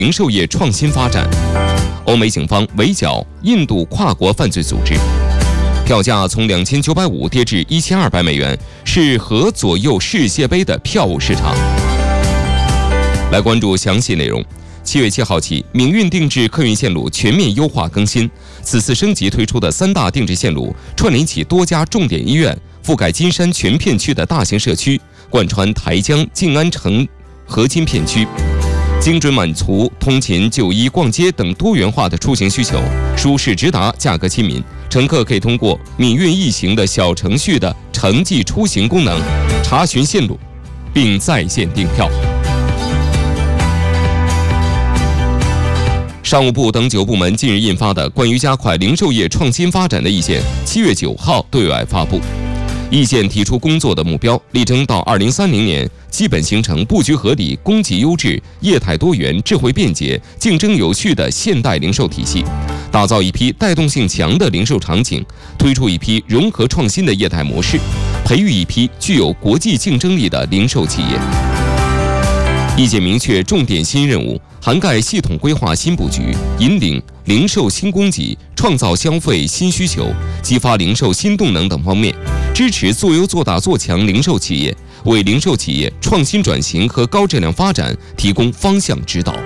零售业创新发展。欧美警方围剿印度跨国犯罪组织。票价从2950跌至1200美元，是何左右世界杯的票务市场？来关注详细内容。7月7号起，民运定制客运线路全面优化更新。此次升级推出的3大定制线路，串联起多家重点医院，覆盖金山全片区的大型社区，贯穿台江、静安城核心片区，精准满足通勤、就医、逛街等多元化的出行需求，舒适直达，价格亲民。乘客可以通过民运易行的小程序的城际出行功能，查询线路，并在线订票。商务部等9部门近日印发的关于加快零售业创新发展的意见，7月9号对外发布。意见提出工作的目标，力争到2030年基本形成布局合理、供给优质、业态多元、智慧便捷、竞争有序的现代零售体系，打造一批带动性强的零售场景，推出一批融合创新的业态模式，培育一批具有国际竞争力的零售企业。意见明确重点新任务，涵盖系统规划新布局，引领零售新供给，创造消费新需求，激发零售新动能等方面，支持做优做大做强零售企业，为零售企业创新转型和高质量发展提供方向指导。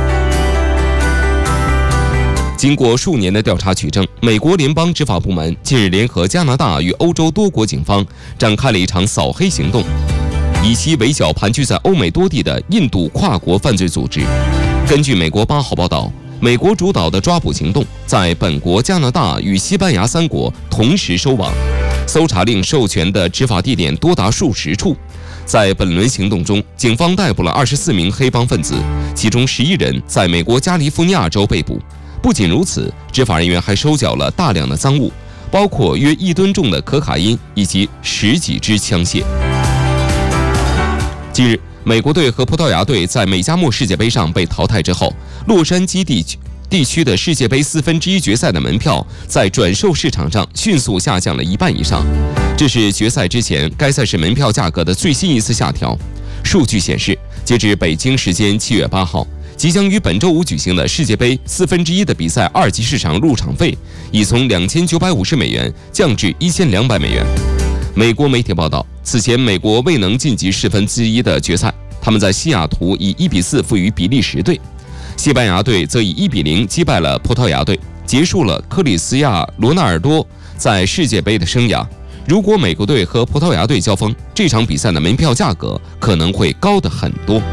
经过数年的调查取证，美国联邦执法部门近日联合加拿大与欧洲多国警方展开了一场扫黑行动，以期围剿盘踞在欧美多地的印度跨国犯罪组织。根据美国8号报道，美国主导的抓捕行动在本国、加拿大与西班牙3国同时收网，搜查令授权的执法地点多达数十处。在本轮行动中，警方逮捕了24名黑帮分子，其中11人在美国加利福尼亚州被捕。不仅如此，执法人员还收缴了大量的赃物，包括约1吨重的可卡因以及10几支枪械。近日，美国队和葡萄牙队在美加墨世界杯上被淘汰之后，洛杉矶地区的世界杯1/4决赛的门票在转售市场上迅速下降了1半以上，这是决赛之前该赛事门票价格的最新一次下调。数据显示，截至北京时间7月8号，即将于本周五举行的世界杯1/4的比赛2级市场入场费已从2950美元降至1200美元。美国媒体报道，此前美国未能晋级1/4的决赛，他们在西雅图以1-4负于比利时队。西班牙队则以1-0击败了葡萄牙队，结束了克里斯亚罗纳尔多在世界杯的生涯。如果美国队和葡萄牙队交锋，这场比赛的门票价格可能会高得很多。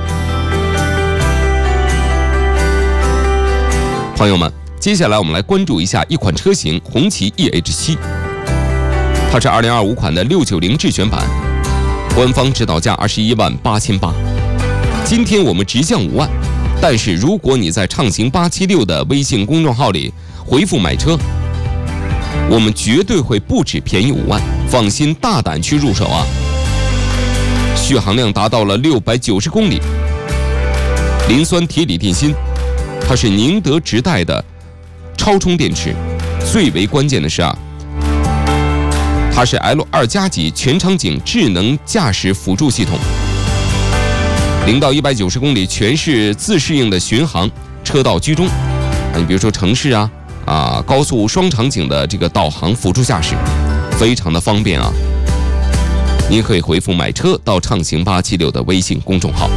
朋友们，接下来我们来关注一下一款车型红旗 EH7， 它是2025款的690智选版，官方指导价218800。今天我们直降5万，但是如果你在畅行876的微信公众号里回复买车，我们绝对会不止便宜5万，放心大胆去入手啊！续航量达到了690公里，磷酸铁锂电芯，它是宁德时代的超充电池。最为关键的是它是 L2+ 级全场景智能驾驶辅助系统，0到190公里全是自适应的巡航，车道居中。你比如说城市高速双场景的这个导航辅助驾驶，非常的方便啊！您可以回复买车到畅行876的微信公众号。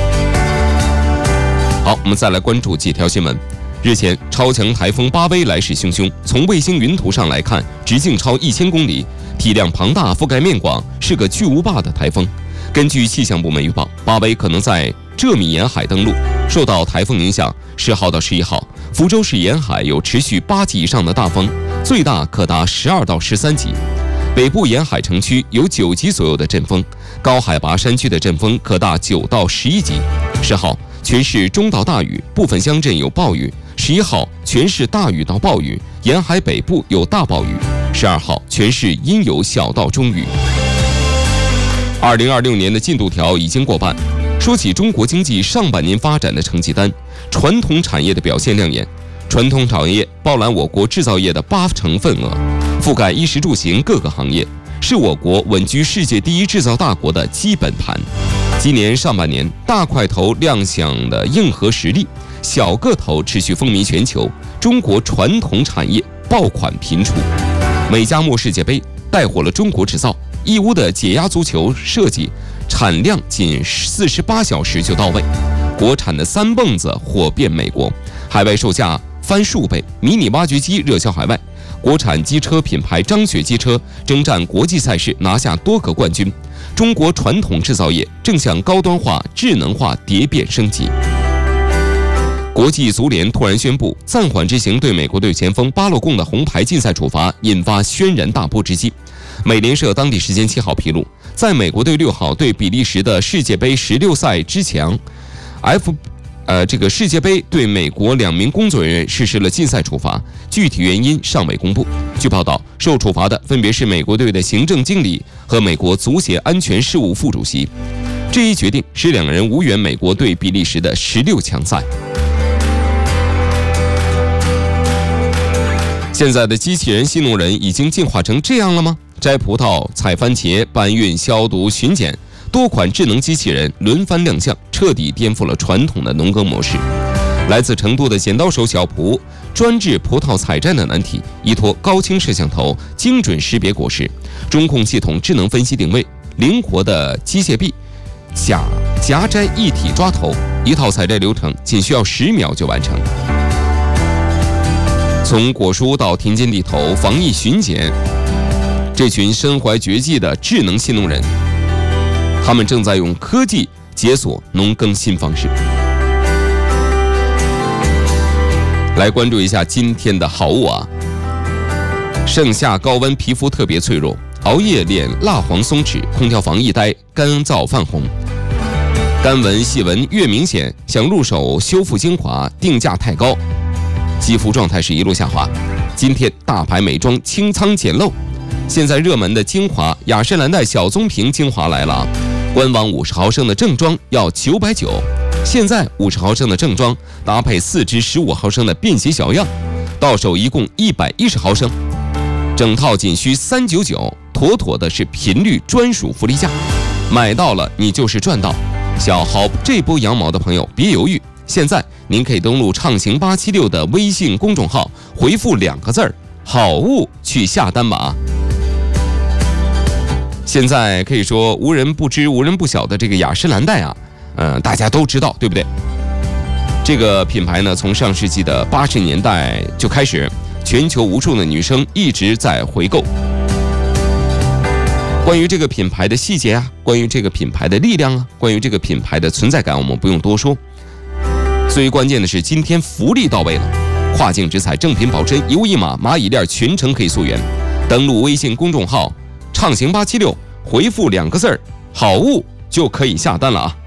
好，我们再来关注几条新闻。日前，超强台风巴威来势汹汹，从卫星云图上来看，直径超1000公里，体量庞大，覆盖面广，是个巨无霸的台风。根据气象部门预报，巴威可能在浙闽沿海登陆。受到台风影响，10号到11号，福州市沿海有持续8级以上的大风，最大可达12到13级。北部沿海城区有9级左右的阵风，高海拔山区的阵风可达9到11级。10号，全市中到大雨，部分乡镇有暴雨。11号，全市大雨到暴雨，沿海北部有大暴雨。12号，全市阴有小到中雨。2026年的进度条已经过半。说起中国经济上半年发展的成绩单，传统产业的表现亮眼。传统产业包揽我国制造业的80%份额，覆盖衣食住行各个行业，是我国稳居世界第一制造大国的基本盘。今年上半年，大块头亮相的硬核实力， 小个头持续风靡全球，中国传统产业爆款频出。美加墨世界杯带火了中国制造，义乌的解压足球设计产量仅48小时就到位，国产的3蹦子火遍美国，海外售价翻数倍，迷你挖掘机热销海外。国产机车品牌张雪机车征战国际赛事，拿下多个冠军。中国传统制造业正向高端化、智能化蝶变升级。国际足联突然宣布暂缓执行对美国队前锋巴洛贡的红牌禁赛处罚，引发轩然大波之机。美联社当地时间7号披露，在美国队6号对比利时的世界杯16赛之前，世界杯对美国2名工作人员实施了禁赛处罚，具体原因尚未公布。据报道，受处罚的分别是美国队的行政经理和美国足协安全事务副主席。这一决定使2人无缘美国对比利时的16强赛。现在的机器人戏弄人已经进化成这样了吗？摘葡萄、采番茄、搬运、消毒、巡检，多款智能机器人轮番亮相，彻底颠覆了传统的农耕模式。来自成都的剪刀手小蒲专治葡萄采摘的难题，依托高清摄像头精准识别果实，中控系统智能分析定位，灵活的机械臂夹摘一体抓头，一套采摘流程仅需要10秒就完成。从果蔬到田间地头、防疫巡检，这群身怀绝技的智能戏弄人，他们正在用科技解锁农耕新方式。来关注一下今天的好物啊！盛夏高温，皮肤特别脆弱，熬夜脸蜡黄松弛，空调房一待干燥泛红，干纹细纹越明显，想入手修复精华定价太高，肌肤状态是一路下滑。今天大牌美妆清仓简陋，现在热门的精华雅诗兰黛小棕瓶精华来了，官网50毫升的正装要990，现在50毫升的正装搭配4支15毫升的便携小样，到手一共110毫升，整套仅需399，妥妥的是频率专属福利价，买到了你就是赚到。想好这波羊毛的朋友别犹豫，现在您可以登录畅行876的微信公众号，回复2个字好物去下单吧。现在可以说无人不知无人不晓的这个雅诗兰黛啊，大家都知道，对不对？这个品牌呢，从上世纪的80年代就开始，全球无数的女生一直在回购。关于这个品牌的细节啊，关于这个品牌的力量啊，关于这个品牌的存在感，我们不用多说。最关键的是今天福利到位了，跨境直采正品保真，1物1码，蚂蚁链全程可以溯源。登录微信公众号畅行876，回复2个字好物就可以下单了啊。